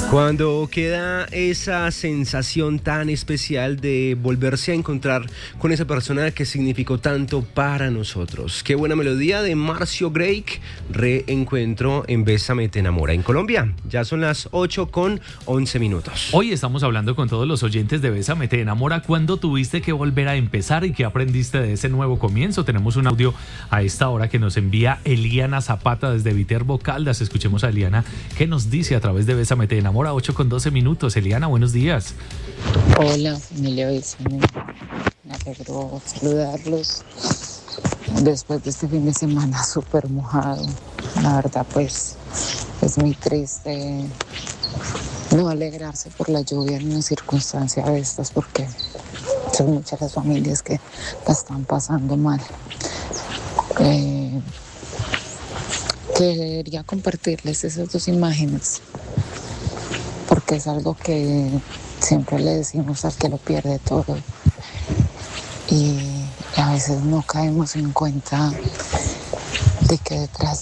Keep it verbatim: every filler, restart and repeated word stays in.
Cuando queda esa sensación tan especial de volverse a encontrar con esa persona que significó tanto para nosotros. Qué buena melodía de Marcio Grake, Reencuentro en Bésame te enamora. En Colombia ya son las ocho con once minutos. Hoy estamos hablando con todos los oyentes de Bésame te enamora. ¿Cuándo tuviste que volver a empezar y qué aprendiste de ese nuevo comienzo? Tenemos un audio a esta hora que nos envía Eliana Zapata desde Viterbo, Caldas. Escuchemos a Eliana que nos dice a través de Bésame te enamora. Ocho con doce minutos. Eliana, buenos días. Hola, familia Bésame. Me alegro saludarlos después de este fin de semana súper mojado. La verdad, pues, es muy triste no alegrarse por la lluvia en una circunstancia de estas, porque son muchas las familias que la están pasando mal. Eh, quería compartirles esas dos imágenes, porque es algo que siempre le decimos al que lo pierde todo y a veces no caemos en cuenta de que detrás